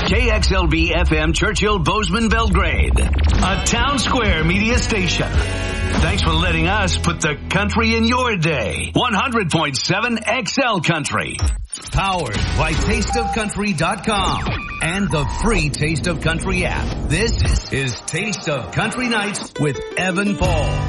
KXLB FM Churchill Bozeman Belgrade, a Town Square media station. Thanks for letting us put the country in your day. 100.7 XL Country. Powered by TasteOfCountry.com and the free Taste of Country app. This is Taste of Country Nights with Evan Paul.